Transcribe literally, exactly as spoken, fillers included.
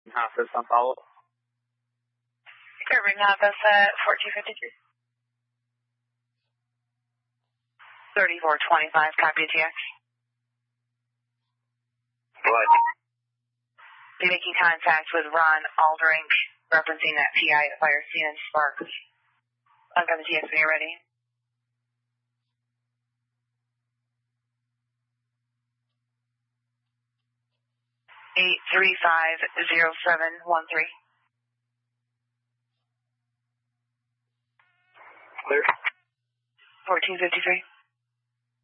Hospice on follow-up. Irving Hospice at fourteen fifty-three. thirty-four twenty-five, copy T X. What? Be making contact with Ron Aldrink, referencing that P I at fire scene and sparks. I've got the T X when you're ready. eight three five zero seven one three. Clear. fourteen fifty-three.